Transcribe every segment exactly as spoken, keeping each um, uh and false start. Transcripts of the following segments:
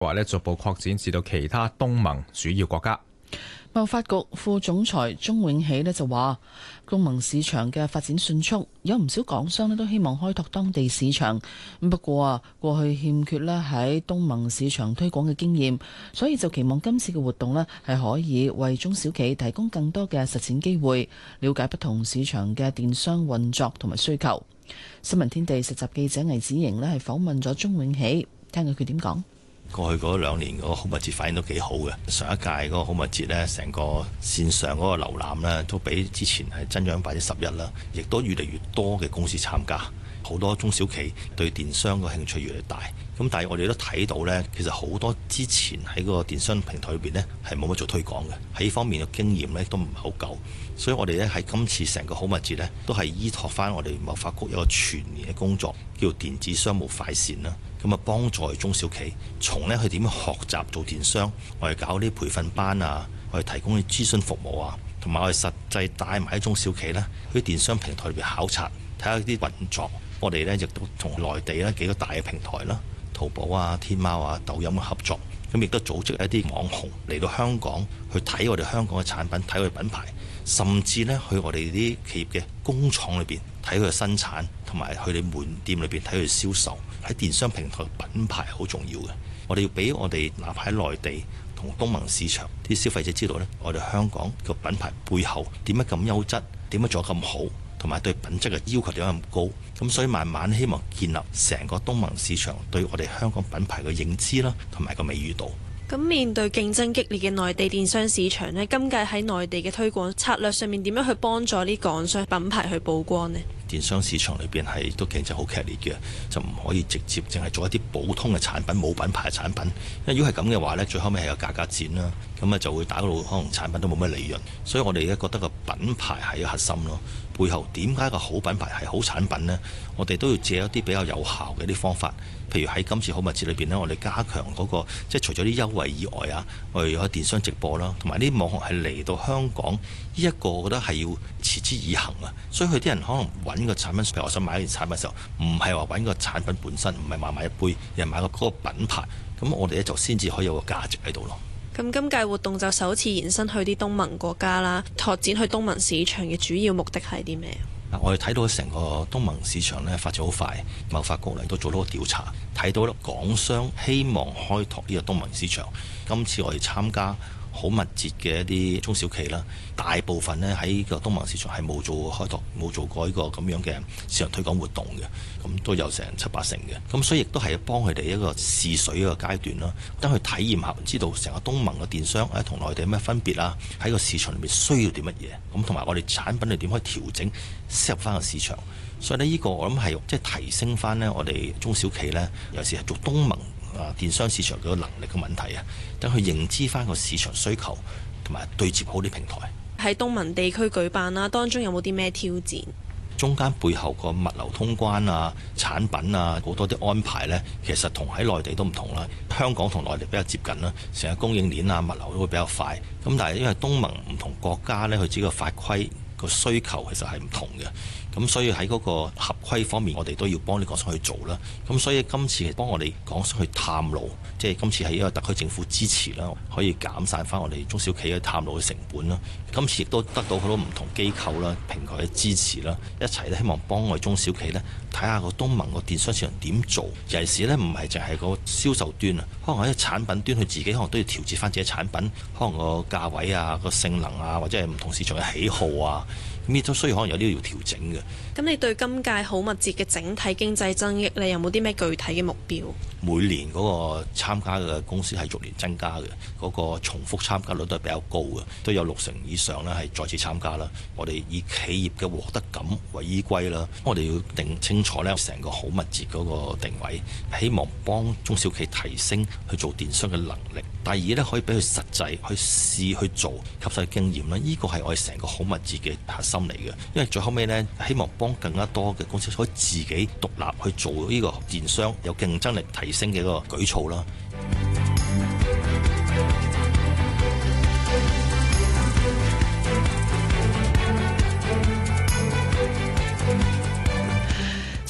話咧逐步擴展至到其他東盟主要國家。 貿發局副總裁鍾永喜咧就話，東盟市場嘅發展迅速，有唔少港商咧都希望開拓當地市場。咁不過啊，過去欠缺咧喺東盟市場推廣嘅經驗，所以就期望今次嘅活動咧係可以為中小企提供更多嘅實踐機會，了解不同市場嘅電商運作同埋需求。新聞天地實習記者魏子瑩咧係訪問咗鍾永喜，聽下佢點講。 過去嗰兩年嗰個好物節反應都幾好嘅，上一屆嗰個好物節呢，成個線上嗰個瀏覽呢，都比之前係增長百分之十一啦，亦都越嚟越多嘅公司參加，好多中小企對電商個興趣越嚟越大。咁但係我哋都睇到呢，其實好多之前喺個電商平台裏邊呢，係冇乜做推廣嘅，喺呢方面嘅經驗呢，都唔係好夠，所以我哋呢，喺今次成個好物節呢，都係依託翻我哋貿發局一個全年嘅工作，叫做電子商務快線啦。咁啊，幫助中小企從呢去點樣學習做電商，我哋搞啲培訓班啊，我哋提供啲諮詢服務啊，同埋我哋實際帶埋啲中小企呢去電商平台裏邊考察，睇下啲運作。我哋呢亦都同內地呢幾個大嘅平台啦，淘寶啊、天貓啊、抖音嘅合作，咁亦都組織一啲網紅嚟到香港去睇我哋香港嘅產品，睇我哋品牌，甚至呢去我哋啲企業嘅工廠裏邊睇佢嘅生產，同埋去你門店裏邊睇佢銷售。喺電商平台品牌好重要嘅，我哋要俾我哋哪怕喺內地同東盟市場啲消費者知道呢，我哋香港個品牌背後點解咁優質，點解做得咁好，同埋對品質嘅要求點解咁高。咁所以慢慢希望建立成個東盟市場對我哋香港品牌嘅認知啦，同埋個美譽度。 咁面對競爭激烈嘅內地電商市場呢，今屆喺內地嘅推廣策略上面點樣去幫助啲港商品牌去曝光呢？ 電商市場裏邊係都競爭好劇烈嘅，就唔可以直接淨係做一啲普通嘅產品，冇品牌嘅產品。因為如果係咁嘅話呢，最後尾係有價格戰啦，咁啊就會打到可能產品都冇乜利潤。所以我哋咧覺得個品牌係個核心咯。背後點解個好品牌係好產品呢？我哋都要借一啲比較有效嘅啲方法，譬如喺今次好物節裏邊呢，我哋加強嗰個即係除咗啲優惠以外啊，我哋有電商直播啦，同埋啲網紅係嚟到香港，呢一個我覺得係要持之以恆啊。所以佢啲人可能揾個產品，譬如我想買一件產品嘅時候，唔係話揾個產品本身，唔係話買一杯，而係買個嗰個品牌。咁我哋咧就先至可以有個價值喺度咯。 咁今屆活動就首次延伸去啲東盟國家啦，拓展去東盟市場嘅主要目的係啲咩？ 嗱，我哋睇到成個東盟市場咧發展好快，貿發局嚟都做到個調查，睇到港商希望開拓呢個東盟市場。今次我哋參加好密切嘅一啲中小企啦，大部分呢喺個東盟市場係冇做開拓，冇做過呢個咁樣嘅市場推廣活動嘅，咁都有成七八成嘅。咁所以亦都係幫佢哋一個試水一個階段啦，等佢體驗下，知道成個東盟嘅電商誒同內地有咩分別啊，喺個市場裏面需要啲乜嘢，咁同埋我哋產品係點可以調整適合翻個市場。所以呢，呢個我諗係即係提升翻呢我哋中小企呢，尤其是係做東盟啊電商市場嘅能力嘅問題啊，等佢認知翻個市場需求，同埋對接好啲平台。 喺東盟地區舉辦啦，當中有冇啲咩挑戰？ 中間背後個物流通關啊、產品啊好多啲安排呢，其實同喺內地都唔同啦。香港同內地比較接近啦，成個供應鏈啊、物流都會比較快。咁但係因為東盟唔同國家呢，佢自己個法規個需求其實係唔同嘅。咁所以喺嗰個合規方面，我哋都要幫啲港商去做啦。咁所以今次係幫我哋港商去探路，即係今次係一個特區政府支持啦，可以減散翻我哋中小企嘅探路嘅成本啦。今次亦都得到好多唔同機構啦、平台嘅支持啦，一齊咧希望幫我哋中小企呢睇下個東盟個電商市場點做。尤其是呢，唔係淨係個銷售端啊，可能喺產品端佢自己可能都要調節翻自己產品，可能個價位啊、個性能啊，或者係唔同市場嘅喜好啊。咁亦都需要可能有啲要調整嘅。咁你對今屆好物節嘅整體經濟增益，你有冇啲咩具體嘅目標？ 每年嗰個參加嘅公司係逐年增加嘅，嗰個重複參加率都係比較高嘅，都有六成以上咧係再次參加啦。我哋以企業嘅獲得感為依歸啦，我哋要定清楚咧成個好物節嗰個定位，希望幫中小企提升去做電商嘅能力。第二咧，可以俾佢實際去試去做，吸收經驗啦。呢個係我哋成個好物節嘅核心嚟嘅。因為最後尾呢，希望幫更加多嘅公司可以自己獨立去做呢個電商有競爭力提升嘅一個舉措啦。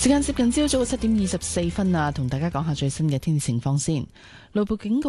時間接近朝早嘅七點二十四分啊，同大家講下最新嘅天氣情況先。路暴警告